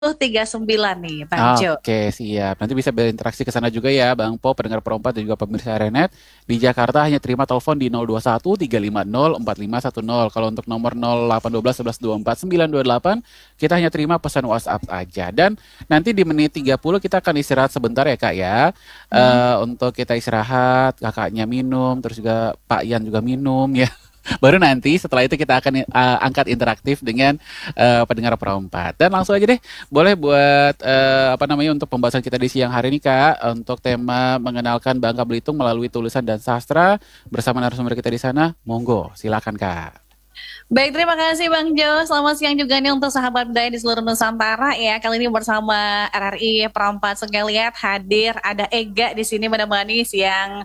39 nih, Bang Jo. Oke, siap. Nanti bisa berinteraksi ke sana juga ya, Bang Po, pendengar perempat dan juga pemirsa Renet. Di Jakarta hanya terima telepon di 021 350 4510. Kalau untuk nomor 0812 11 24 928, kita hanya terima pesan WhatsApp aja. Dan nanti di menit 30 kita akan istirahat sebentar ya, Kak ya. Hmm. Untuk kita istirahat, kakaknya minum, terus juga Pak Yan juga minum ya. Baru nanti setelah itu kita akan angkat interaktif dengan pendengar perempat. Dan langsung aja deh, boleh buat apa namanya untuk pembahasan kita di siang hari ini Kak, untuk tema mengenalkan Bangka Belitung melalui tulisan dan sastra bersama narasumber kita di sana. Monggo, silakan Kak. Baik, terima kasih Bang Jo. Selamat siang juga nih untuk sahabat budaya di seluruh Nusantara ya. Kali ini bersama RRI Perempat Sungai Liat hadir. Ada Ega di sini menemani siang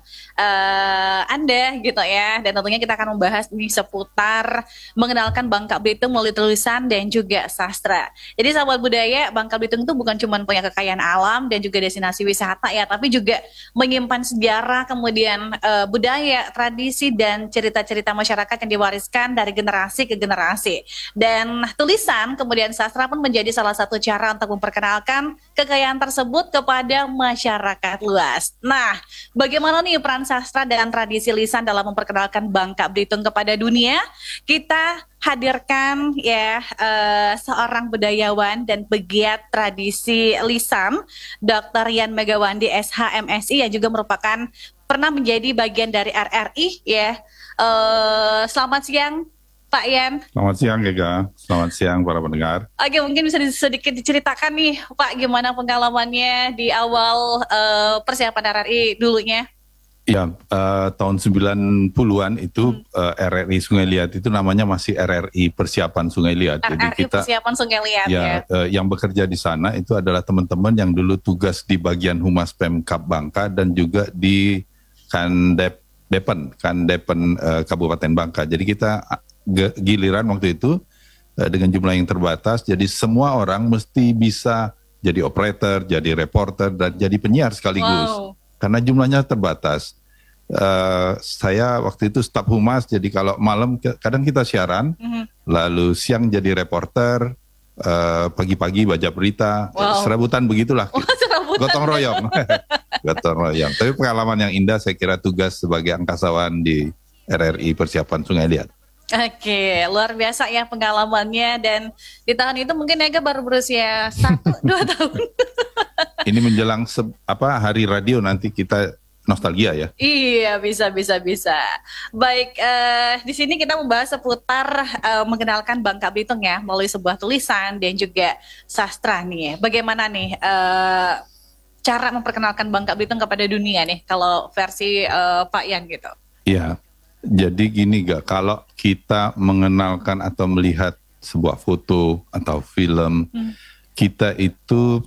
Anda gitu ya. Dan tentunya kita akan membahas nih seputar mengenalkan Bangka Belitung melalui tulisan dan juga sastra. Jadi sahabat budaya, Bangka Belitung itu bukan cuma punya kekayaan alam dan juga destinasi wisata ya, tapi juga menyimpan sejarah, kemudian budaya, tradisi, dan cerita-cerita masyarakat yang diwariskan dari generasi ke generasi. Dan tulisan, kemudian sastra pun menjadi salah satu cara untuk memperkenalkan kekayaan tersebut kepada masyarakat luas. Nah, bagaimana nih peran sastra dan tradisi lisan dalam memperkenalkan Bangka Belitung kepada dunia? Kita hadirkan ya seorang budayawan dan pegiat tradisi lisan, Dr. Yan Megawandi SHMSI, yang juga merupakan pernah menjadi bagian dari RRI ya. Selamat siang Pak Yan. Selamat siang, Gega. Selamat siang, para pendengar. Oke, mungkin bisa sedikit diceritakan nih Pak, gimana pengalamannya di awal persiapan RRI dulunya? Ya, tahun 90-an itu RRI Sungai Liat itu namanya masih RRI Persiapan Sungai Liat. Jadi RRI kita Persiapan Sungai Liat ya. yang bekerja di sana itu adalah teman-teman yang dulu tugas di bagian Humas Pemkab Bangka dan juga di Kandepen Kabupaten Bangka. Jadi kita giliran waktu itu dengan jumlah yang terbatas, jadi semua orang mesti bisa jadi operator, jadi reporter, dan jadi penyiar sekaligus. Wow. Karena jumlahnya terbatas. Saya waktu itu staf humas, jadi kalau malam kadang kita siaran, lalu siang jadi reporter, pagi-pagi baca berita, serabutan begitulah. Serabutan. Gotong royong. Gotong royong. Tapi pengalaman yang indah, saya kira tugas sebagai angkasawan di RRI Persiapan Sungai Liat. Oke, luar biasa ya pengalamannya, dan di tahun itu mungkin Ega baru berusia 1-2 tahun. Ini menjelang hari radio nanti kita nostalgia ya. Iya, bisa. Baik, di sini kita membahas seputar mengenalkan Bangka Belitung ya melalui sebuah tulisan dan juga sastra nih. Bagaimana nih cara memperkenalkan Bangka Belitung kepada dunia nih kalau versi Pak Yan gitu? Iya. Jadi gini kalau kita mengenalkan atau melihat sebuah foto atau film, kita itu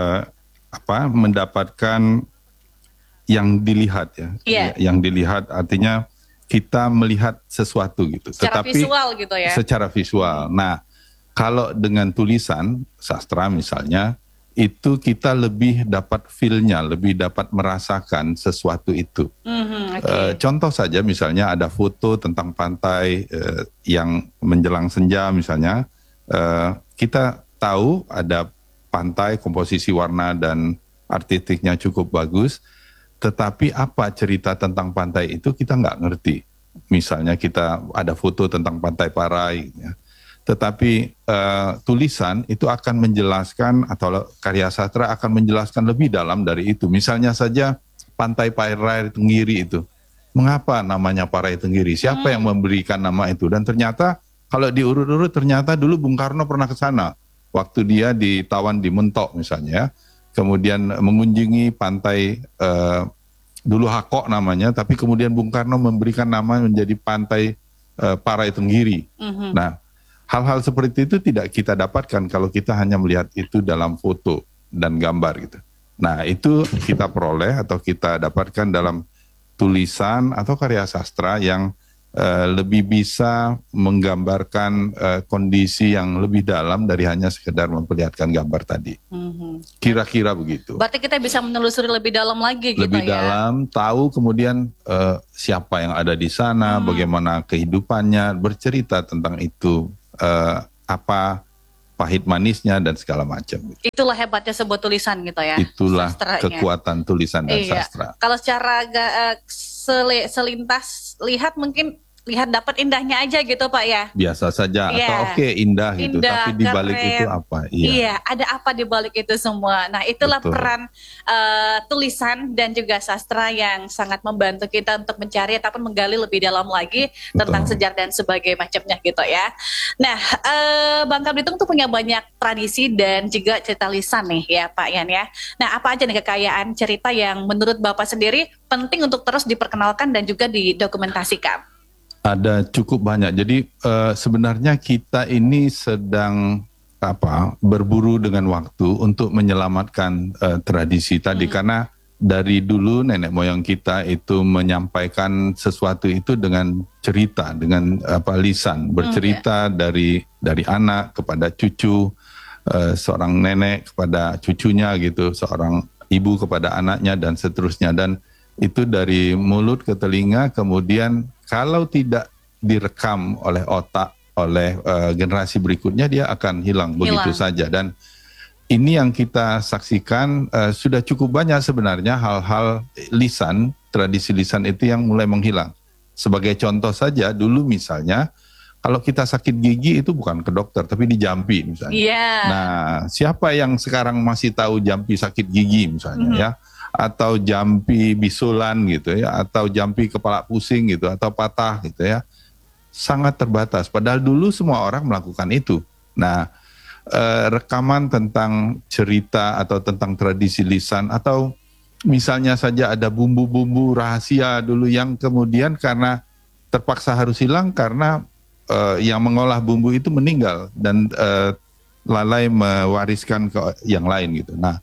mendapatkan yang dilihat ya. Yeah. Yang dilihat artinya kita melihat sesuatu gitu. Secara visual gitu ya. Secara visual. Nah, kalau dengan tulisan sastra misalnya, itu kita lebih dapat feel-nya, lebih dapat merasakan sesuatu itu. Contoh saja misalnya ada foto tentang pantai yang menjelang senja misalnya, kita tahu ada pantai, komposisi warna dan artistiknya cukup bagus, tetapi apa cerita tentang pantai itu kita nggak ngerti. Misalnya kita ada foto tentang Pantai Parai, ya. Tetapi tulisan itu akan menjelaskan, atau karya sastra akan menjelaskan lebih dalam dari itu. Misalnya saja Pantai Parai Tenggiri itu, mengapa namanya Parai Tenggiri? Siapa yang memberikan nama itu? Dan ternyata kalau diurut-urut ternyata dulu Bung Karno pernah ke sana waktu dia ditawan di Mentok misalnya, kemudian mengunjungi pantai dulu Hakok namanya, tapi kemudian Bung Karno memberikan nama menjadi Pantai Parai Tenggiri. Nah, hal-hal seperti itu tidak kita dapatkan kalau kita hanya melihat itu dalam foto dan gambar gitu. Nah, itu kita peroleh atau kita dapatkan dalam tulisan atau karya sastra yang lebih bisa menggambarkan kondisi yang lebih dalam dari hanya sekedar memperlihatkan gambar tadi. Kira-kira begitu. Berarti kita bisa menelusuri lebih dalam lagi gitu lebih ya. dalam, tahu kemudian siapa yang ada di sana, bagaimana kehidupannya, bercerita tentang itu, apa pahit manisnya dan segala macam. Itulah hebatnya sebuah tulisan gitu ya. Itulah sastranya. kekuatan tulisan dan sastra. Kalau secara selintas lihat mungkin dapat indahnya aja gitu Pak ya. Biasa saja atau oke, indah gitu, tapi di balik itu apa? Iya, ada apa di balik itu semua. Nah, itulah peran tulisan dan juga sastra yang sangat membantu kita untuk mencari ataupun menggali lebih dalam lagi tentang sejarah dan sebagainya macamnya gitu ya. Nah, Bangka Belitung tuh punya banyak tradisi dan juga cerita lisan nih ya Pak Yan ya. Nah, apa aja nih kekayaan cerita yang menurut Bapak sendiri penting untuk terus diperkenalkan dan juga didokumentasikan? Ada cukup banyak. Jadi sebenarnya kita ini sedang berburu dengan waktu untuk menyelamatkan tradisi tadi, karena dari dulu nenek moyang kita itu menyampaikan sesuatu itu dengan cerita, dengan lisan, bercerita dari anak kepada cucu, seorang nenek kepada cucunya gitu, seorang ibu kepada anaknya dan seterusnya, dan itu dari mulut ke telinga, kemudian kalau tidak direkam oleh otak, oleh generasi berikutnya, dia akan hilang begitu saja. Dan ini yang kita saksikan sudah cukup banyak sebenarnya hal-hal lisan, tradisi lisan itu yang mulai menghilang. Sebagai contoh saja, dulu misalnya kalau kita sakit gigi itu bukan ke dokter, tapi di Jampi misalnya. Nah, siapa yang sekarang masih tahu Jampi sakit gigi misalnya ya? Atau jampi bisulan gitu ya, atau jampi kepala pusing gitu, atau patah gitu ya, sangat terbatas. Padahal dulu semua orang melakukan itu. Nah, rekaman tentang cerita atau tentang tradisi lisan, atau misalnya saja ada bumbu-bumbu rahasia dulu yang kemudian karena terpaksa harus hilang karena yang mengolah bumbu itu meninggal dan lalai mewariskan ke yang lain gitu. Nah,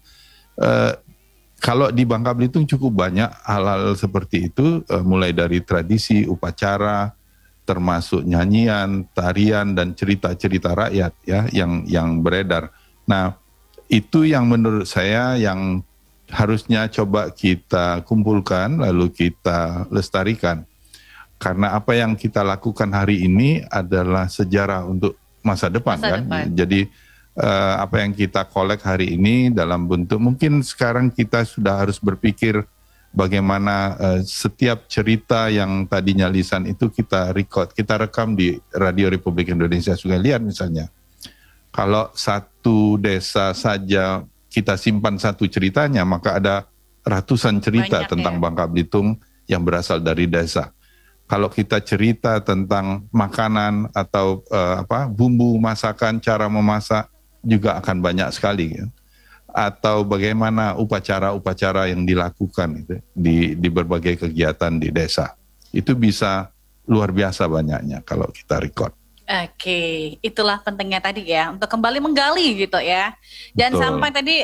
kalau di Bangka Belitung cukup banyak hal-hal seperti itu, mulai dari tradisi, upacara, termasuk nyanyian, tarian, dan cerita-cerita rakyat ya yang beredar. Nah, itu yang menurut saya yang harusnya coba kita kumpulkan, lalu kita lestarikan. Karena apa yang kita lakukan hari ini adalah sejarah untuk masa depan. Jadi apa yang kita kolek hari ini dalam bentuk, mungkin sekarang kita sudah harus berpikir bagaimana setiap cerita yang tadinya lisan itu kita rekam di Radio Republik Indonesia Sungai Liat misalnya. Kalau satu desa saja kita simpan satu ceritanya, maka ada ratusan cerita tentang Bangka Belitung yang berasal dari desa. Kalau kita cerita tentang makanan atau bumbu masakan, cara memasak, juga akan banyak sekali ya. Atau bagaimana upacara-upacara yang dilakukan gitu, di berbagai kegiatan di desa. Itu bisa luar biasa banyaknya kalau kita record. Oke, itulah pentingnya tadi ya, untuk kembali menggali gitu ya. Dan sampai tadi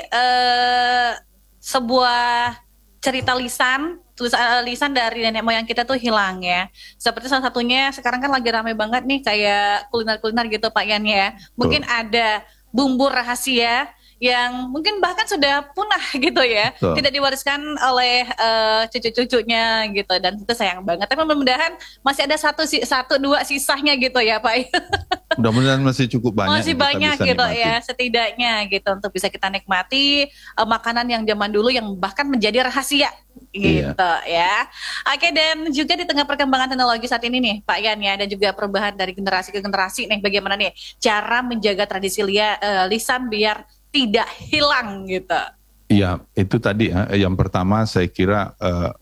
sebuah cerita lisan, tulisan lisan dari nenek moyang kita tuh hilang ya. Seperti salah satunya sekarang kan lagi ramai banget nih kayak kuliner-kuliner gitu Pak Yan ya. Mungkin ada bumbu rahasia yang mungkin bahkan sudah punah gitu ya, tidak diwariskan oleh cucu-cucunya gitu, dan itu sayang banget. Tapi mudah-mudahan masih ada satu dua sisanya gitu ya Pak. Mudah-mudahan masih cukup banyak. Masih banyak gitu ya, setidaknya gitu untuk bisa kita nikmati makanan yang zaman dulu yang bahkan menjadi rahasia gitu ya. Oke, dan juga di tengah perkembangan teknologi saat ini nih Pak Yan ya, dan juga perubahan dari generasi ke generasi nih, bagaimana nih cara menjaga tradisi lisan biar tidak hilang gitu? Iya, itu tadi ya. Yang pertama saya kira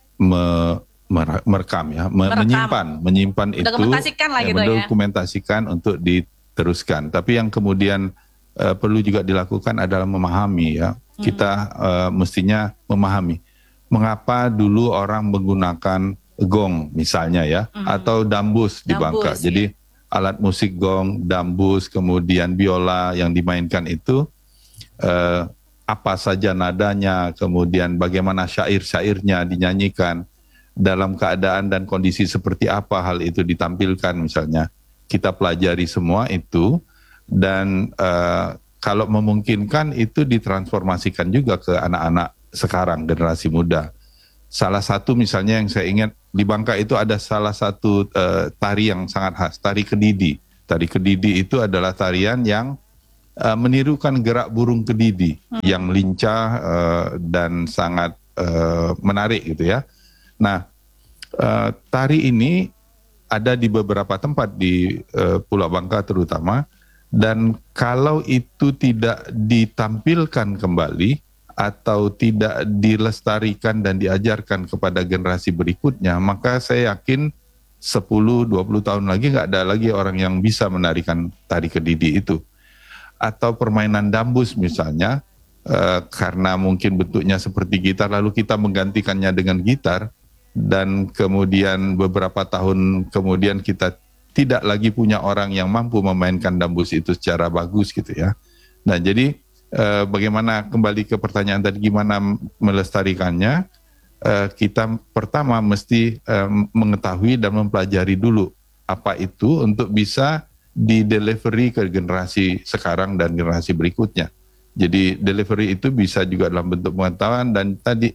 merekam ya, menyimpan itu, mendokumentasikan untuk diteruskan. Tapi yang kemudian perlu juga dilakukan adalah memahami ya. Kita mestinya memahami mengapa dulu orang menggunakan gong misalnya ya, atau dambus di Bangka. Jadi alat musik gong, dambus, kemudian biola yang dimainkan itu apa saja nadanya, kemudian bagaimana syair-syairnya dinyanyikan, dalam keadaan dan kondisi seperti apa hal itu ditampilkan misalnya. Kita pelajari semua itu, dan kalau memungkinkan itu ditransformasikan juga ke anak-anak sekarang, generasi muda. Salah satu misalnya yang saya ingat di Bangka itu ada salah satu tari yang sangat khas, tari Kedidi. Tari Kedidi itu adalah tarian yang menirukan gerak burung kedidi yang lincah dan sangat menarik gitu ya. Nah, tari ini ada di beberapa tempat di Pulau Bangka terutama, dan kalau itu tidak ditampilkan kembali atau tidak dilestarikan dan diajarkan kepada generasi berikutnya, maka saya yakin 10-20 tahun lagi nggak ada lagi orang yang bisa menarikan tari kedidi itu. Atau permainan dambus misalnya, karena mungkin bentuknya seperti gitar, lalu kita menggantikannya dengan gitar, dan kemudian beberapa tahun kemudian kita tidak lagi punya orang yang mampu memainkan dambus itu secara bagus gitu ya. Nah jadi bagaimana, kembali ke pertanyaan tadi, gimana melestarikannya, kita pertama mesti mengetahui dan mempelajari dulu apa itu untuk bisa di-delivery ke generasi sekarang dan generasi berikutnya. Jadi delivery itu bisa juga dalam bentuk pengetahuan dan tadi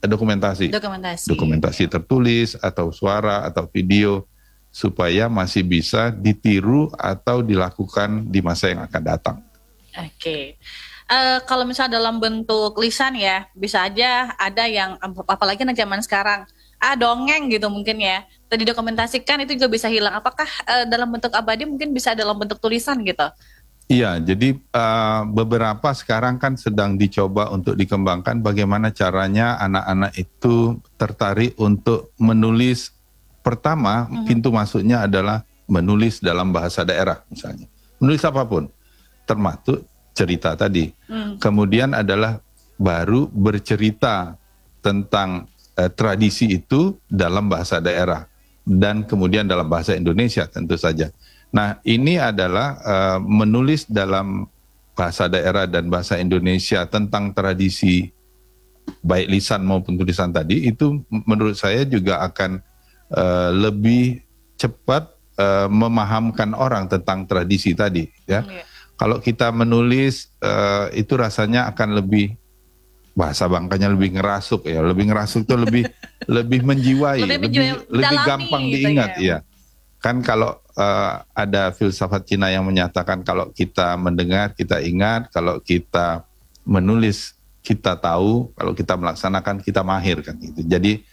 dokumentasi tertulis atau suara atau video, supaya masih bisa ditiru atau dilakukan di masa yang akan datang. Oke. Kalau misalnya dalam bentuk lisan ya, bisa aja ada yang, apalagi anak zaman sekarang, dongeng gitu mungkin ya, tadi dokumentasikan itu juga bisa hilang. Apakah dalam bentuk abadi mungkin bisa dalam bentuk tulisan gitu? Iya, jadi beberapa sekarang kan sedang dicoba untuk dikembangkan bagaimana caranya anak-anak itu tertarik untuk menulis. Pertama, pintu masuknya adalah menulis dalam bahasa daerah misalnya. Menulis apapun, termasuk cerita tadi. Kemudian adalah baru bercerita tentang tradisi itu dalam bahasa daerah. Dan kemudian dalam bahasa Indonesia tentu saja. Nah ini adalah menulis dalam bahasa daerah dan bahasa Indonesia tentang tradisi, baik lisan maupun tulisan tadi, itu menurut saya juga akan lebih cepat memahamkan orang tentang tradisi tadi ya. Kalau kita menulis itu rasanya akan lebih, bahasa Bangkanya lebih ngerasuk ya, lebih ngerasuk itu lebih menjiwai, lebih gampang diingat ya. Kan kalau ada filsafat Cina yang menyatakan kalau kita mendengar kita ingat, kalau kita menulis kita tahu, kalau kita melaksanakan kita mahir kan gitu. Jadi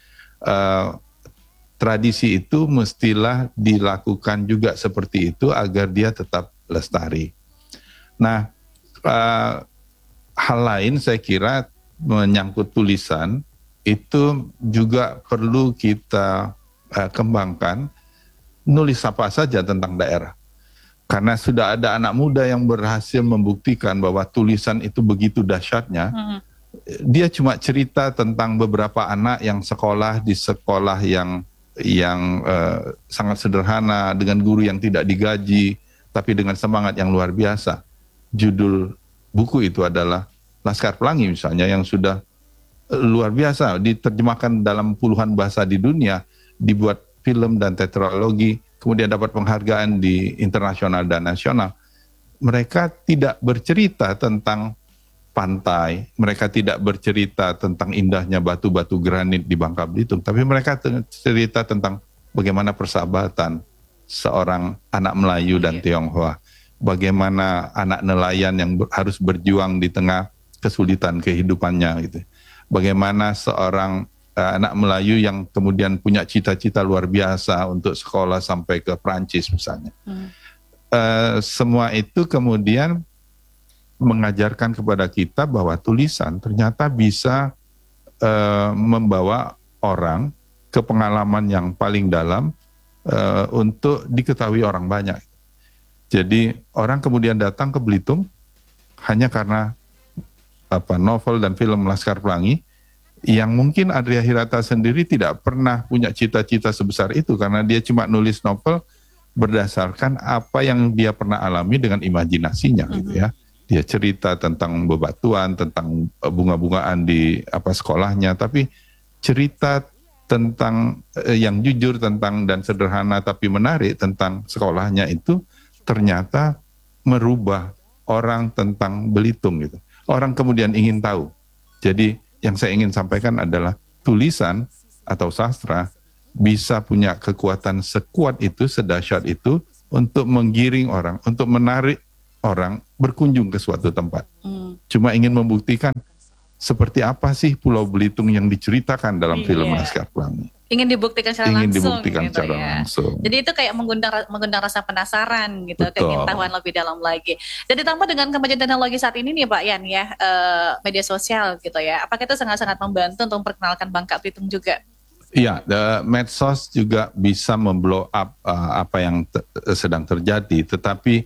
tradisi itu mestilah dilakukan juga seperti itu agar dia tetap lestari. Nah, hal lain saya kira menyangkut tulisan itu juga perlu kita kembangkan, nulis apa saja tentang daerah. Karena sudah ada anak muda yang berhasil membuktikan bahwa tulisan itu begitu dahsyatnya. Dia cuma cerita tentang beberapa anak yang sekolah di sekolah yang sangat sederhana, dengan guru yang tidak digaji, tapi dengan semangat yang luar biasa. Judul buku itu adalah Laskar Pelangi misalnya, yang sudah luar biasa, diterjemahkan dalam puluhan bahasa di dunia, dibuat film dan tetralogi, kemudian dapat penghargaan di internasional dan nasional. Mereka tidak bercerita tentang pantai, mereka tidak bercerita tentang indahnya batu-batu granit di Bangka Belitung, tapi mereka cerita tentang bagaimana persahabatan seorang anak Melayu dan Tionghoa, bagaimana anak nelayan yang harus berjuang di tengah kesulitan kehidupannya gitu. Bagaimana seorang anak Melayu yang kemudian punya cita-cita luar biasa untuk sekolah sampai ke Prancis misalnya. Semua itu kemudian mengajarkan kepada kita bahwa tulisan ternyata bisa membawa orang ke pengalaman yang paling dalam untuk diketahui orang banyak. Jadi orang kemudian datang ke Belitung hanya karena novel dan film Laskar Pelangi, yang mungkin Andrea Hirata sendiri tidak pernah punya cita-cita sebesar itu, karena dia cuma nulis novel berdasarkan apa yang dia pernah alami dengan imajinasinya gitu ya. Dia cerita tentang bebatuan, tentang bunga-bungaan di sekolahnya, tapi cerita tentang yang jujur tentang dan sederhana tapi menarik tentang sekolahnya itu ternyata merubah orang tentang Belitung gitu. Orang kemudian ingin tahu. Jadi yang saya ingin sampaikan adalah tulisan atau sastra bisa punya kekuatan sekuat itu, sedahsyat itu untuk menggiring orang, untuk menarik orang berkunjung ke suatu tempat. Cuma ingin membuktikan seperti apa sih Pulau Belitung yang diceritakan dalam film Laskar Pelangi. Ingin dibuktikan secara Ingin langsung. dibuktikan gitu secara ya. langsung. Jadi itu kayak mengundang rasa penasaran gitu, Betul. keingin tahuan lebih dalam lagi. Dan ditambah dengan kemajuan teknologi saat ini nih Pak Yan ya, media sosial gitu ya. Apakah itu sangat-sangat membantu untuk memperkenalkan Bangka Belitung juga? Iya, medsos juga bisa memblow up apa yang sedang terjadi, tetapi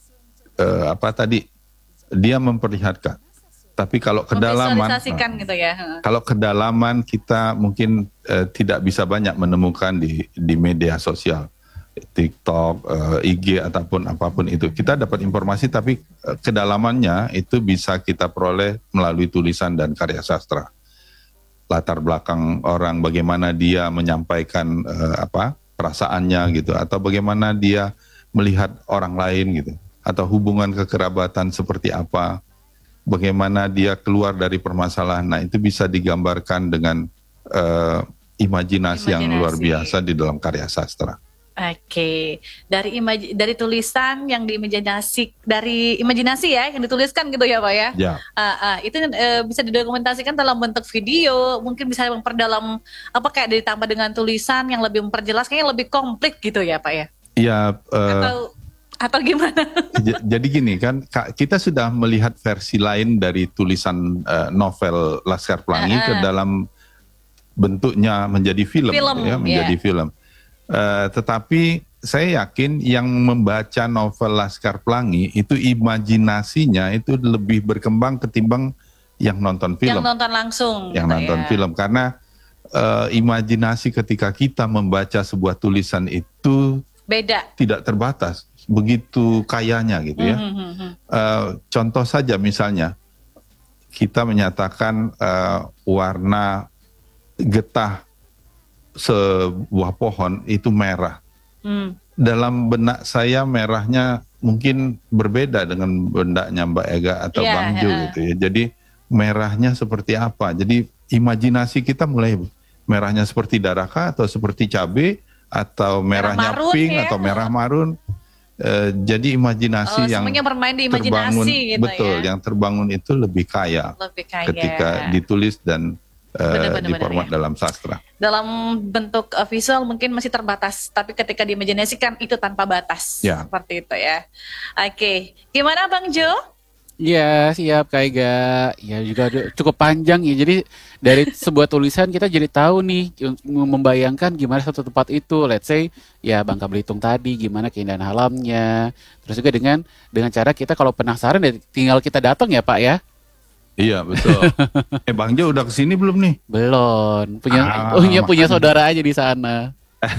dia memperlihatkan. Tapi kalau kedalaman, gitu ya. Kalau kedalaman kita mungkin tidak bisa banyak menemukan di media sosial, TikTok, IG ataupun apapun itu. Kita dapat informasi, tapi kedalamannya itu bisa kita peroleh melalui tulisan dan karya sastra. Latar belakang orang, bagaimana dia menyampaikan perasaannya gitu, atau bagaimana dia melihat orang lain gitu, atau hubungan kekerabatan seperti apa. Bagaimana dia keluar dari permasalahan. Nah, itu bisa digambarkan dengan imajinasi yang luar biasa di dalam karya sastra. Oke, dari tulisan yang dari imajinasi ya yang dituliskan gitu ya Pak ya. Ya. Itu bisa didokumentasikan dalam bentuk video, mungkin bisa memperdalam kayak ditambah dengan tulisan yang lebih memperjelas, kayaknya lebih komplit gitu ya Pak ya. Iya. Atau gimana? Jadi gini kan, kita sudah melihat versi lain dari tulisan novel Laskar Pelangi ke dalam bentuknya menjadi film ya, menjadi film. Tetapi saya yakin yang membaca novel Laskar Pelangi itu imajinasinya itu lebih berkembang ketimbang yang nonton film. Yang nonton langsung. Yang nonton film, karena imajinasi ketika kita membaca sebuah tulisan itu beda, tidak terbatas, begitu kayanya gitu ya. Contoh saja misalnya kita menyatakan warna getah sebuah pohon itu merah. Dalam benak saya merahnya mungkin berbeda dengan benaknya Mbak Ega atau Bang Jo gitu ya. Jadi merahnya seperti apa? Jadi imajinasi kita mulai merahnya seperti daraka atau seperti cabai atau merahnya marun, pink atau merah marun. Jadi imajinasi yang bermain di imajinasi terbangun, gitu betul, yang terbangun itu lebih kaya ketika ditulis dan diformat dalam sastra. Dalam bentuk visual mungkin masih terbatas, tapi ketika diimajinasikan itu tanpa batas, seperti itu ya. Oke, gimana Bang Jo? Iya, siap Kak Ega. Ya juga cukup panjang ya. Jadi dari sebuah tulisan kita jadi tahu nih, membayangkan gimana satu tempat itu. Let's say ya Bangka Belitung tadi, gimana keindahan alamnya. Terus juga dengan cara kita kalau penasaran ya tinggal kita datang ya Pak ya. Iya betul. Bang Jo udah kesini belum nih? Belum. Punya saudara aja di sana.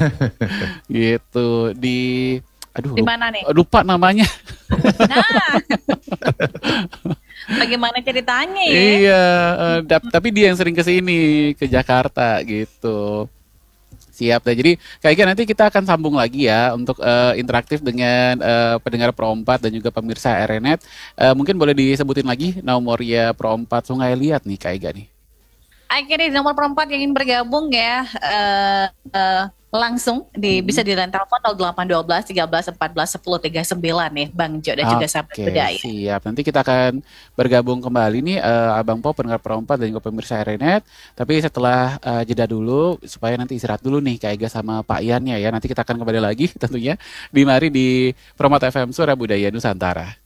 Gitu di mana nih? Lupa namanya. Nah, bagaimana ceritanya ya? Iya, tapi dia yang sering kesini ke Jakarta gitu. Siap deh. Jadi kayaknya nanti kita akan sambung lagi ya untuk interaktif dengan pendengar Pro 4 dan juga pemirsa RNet. Mungkin boleh disebutin lagi nomornya Pro 4 Sungai Liat nih Kak Ega nih. Akhirnya di nomor Pro 4 yang ingin bergabung ya langsung bisa di line telepon 0812 13 14 10 39 nih Bang Jo dan juga sahabat budaya. Siap. Nanti kita akan bergabung kembali nih Abang Po pendengar Pro 4 dan juga pemirsa RNet. Tapi setelah jeda dulu supaya nanti istirahat dulu nih Kak Ega sama Pak Ian ya. Nanti kita akan kembali lagi tentunya di Mari di Pro 4 FM Suara Budaya Nusantara.